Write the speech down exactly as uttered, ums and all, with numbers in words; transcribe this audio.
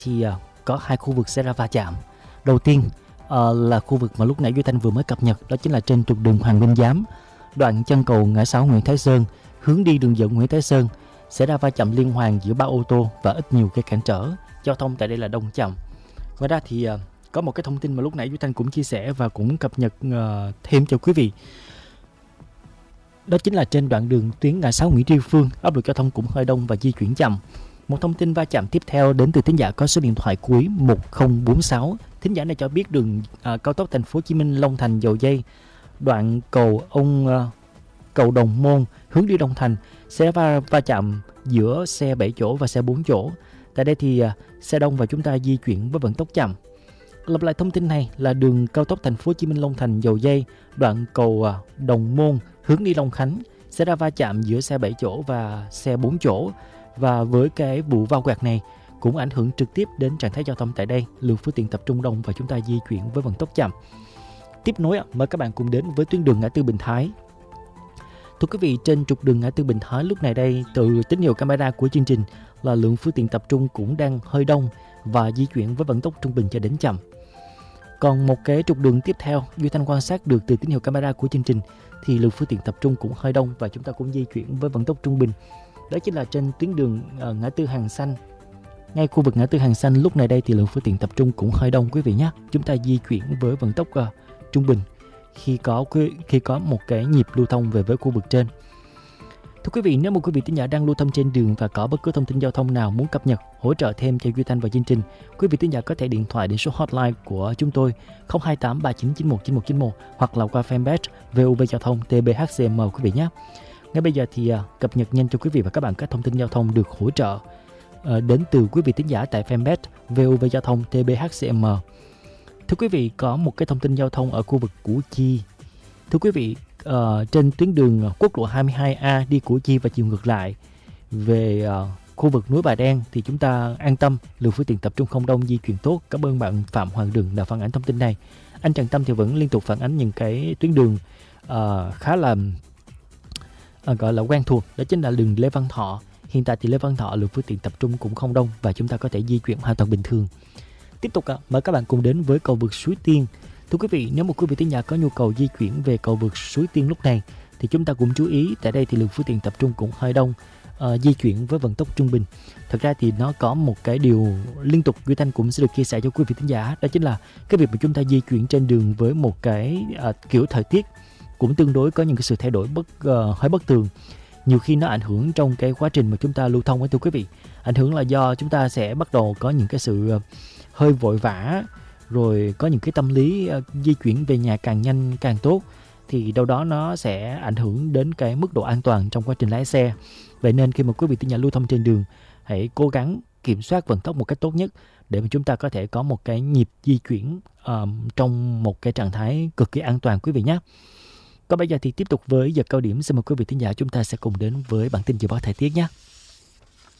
thì uh, có hai khu vực xảy ra va chạm. Đầu tiên uh, là khu vực mà lúc nãy Duy Thanh vừa mới cập nhật, đó chính là trên trục đường Hoàng Minh Giám, đoạn chân cầu ngã sáu Nguyễn Thái Sơn hướng đi đường dẫn Nguyễn Thái Sơn, xảy ra va chạm liên hoàn giữa ba ô tô và ít nhiều gây cản trở giao thông tại đây là đông chậm. Ngoài ra thì uh, có một cái thông tin mà lúc nãy Duy Thanh cũng chia sẻ và cũng cập nhật uh, thêm cho quý vị. Đó chính là trên đoạn đường tuyến ngã sáu Nguyễn Tri Phương, áp lực giao thông cũng hơi đông và di chuyển chậm. Một thông tin va chạm tiếp theo đến từ thính giả có số điện thoại cuối một không bốn sáu. Thính giả này cho biết đường uh, cao tốc Thành phố Hồ Chí Minh Long Thành Dầu Dây, đoạn cầu ông uh, cầu Đồng Môn hướng đi Long Thành sẽ va, va chạm giữa xe bảy chỗ và xe bốn chỗ. Tại đây thì uh, xe đông và chúng ta di chuyển với vận tốc chậm. Lặp lại thông tin này là đường cao tốc Thành phố Hồ Chí Minh Long Thành Dầu Dây, đoạn cầu uh, Đồng Môn hướng đi Long Khánh sẽ ra va chạm giữa xe bảy chỗ và xe bốn chỗ. Và với cái vụ va quẹt này cũng ảnh hưởng trực tiếp đến trạng thái giao thông tại đây, lượng phương tiện tập trung đông và chúng ta di chuyển với vận tốc chậm. Tiếp nối, mời các bạn cùng đến với tuyến đường ngã tư Bình Thái. Thưa quý vị, trên trục đường ngã tư Bình Thái lúc này đây, từ tín hiệu camera của chương trình là lượng phương tiện tập trung cũng đang hơi đông và di chuyển với vận tốc trung bình cho đến chậm. Còn một cái trục đường tiếp theo, Duy Thanh quan sát được từ tín hiệu camera của chương trình thì lượng phương tiện tập trung cũng hơi đông và chúng ta cũng di chuyển với vận tốc trung bình. Đó chính là trên tuyến đường uh, ngã tư Hàng Xanh. Ngay khu vực ngã tư Hàng Xanh lúc này đây thì lượng phương tiện tập trung cũng hơi đông quý vị nhé. Chúng ta di chuyển với vận tốc uh, trung bình khi có khi có một cái nhịp lưu thông về với khu vực trên. Thưa quý vị, nếu một quý vị thính giả đang lưu thông trên đường và có bất cứ thông tin giao thông nào muốn cập nhật, hỗ trợ thêm cho Duy Thanh và chương trình, quý vị thính giả có thể điện thoại đến số hotline của chúng tôi không hai tám ba chín chín một chín một chín một hoặc là qua fanpage vê o vê Giao thông tê bê hát xê em quý vị nhé. Ngay bây giờ thì uh, cập nhật nhanh cho quý vị và các bạn các thông tin giao thông được hỗ trợ uh, đến từ quý vị thính giả tại fanpage vê o vê Giao thông tê bê hát xê em. Thưa quý vị, có một cái thông tin giao thông ở khu vực Củ Chi. Thưa quý vị, uh, trên tuyến đường quốc lộ hai mươi hai A đi Củ Chi và chiều ngược lại về uh, khu vực núi Bà Đen thì chúng ta an tâm, lượng phương tiện tập trung không đông, di chuyển tốt. Cảm ơn bạn Phạm Hoàng Đường đã phản ánh thông tin này. Anh Trần Tâm thì vẫn liên tục phản ánh những cái tuyến đường uh, khá là À, gọi là quen thuộc, đó chính là đường Lê Văn Thọ. Hiện tại thì Lê Văn Thọ lượng phương tiện tập trung cũng không đông và chúng ta có thể di chuyển hoàn toàn bình thường. Tiếp tục à, mời các bạn cùng đến với cầu vượt Suối Tiên. Thưa quý vị, nếu một quý vị thính giả có nhu cầu di chuyển về cầu vượt Suối Tiên lúc này thì chúng ta cũng chú ý, tại đây thì lượng phương tiện tập trung cũng hơi đông, à, di chuyển với vận tốc trung bình. Thật ra thì nó có một cái điều liên tục Duy Thanh cũng sẽ được chia sẻ cho quý vị thính giả, đó chính là cái việc mà chúng ta di chuyển trên đường với một cái à, kiểu thời tiết cũng tương đối có những cái sự thay đổi bất uh, hơi bất thường. Nhiều khi nó ảnh hưởng trong cái quá trình mà chúng ta lưu thông ấy thưa quý vị. Ảnh hưởng là do chúng ta sẽ bắt đầu có những cái sự uh, hơi vội vã, rồi có những cái tâm lý uh, di chuyển về nhà càng nhanh càng tốt, thì đâu đó nó sẽ ảnh hưởng đến cái mức độ an toàn trong quá trình lái xe. Vậy nên khi mà quý vị thính giả lưu thông trên đường, hãy cố gắng kiểm soát vận tốc một cách tốt nhất để mà chúng ta có thể có một cái nhịp di chuyển uh, trong một cái trạng thái cực kỳ an toàn quý vị nhé. Còn bây giờ thì tiếp tục với giờ cao điểm, xin mời quý vị thính giả chúng ta sẽ cùng đến với bản tin dự báo thời tiết nhé.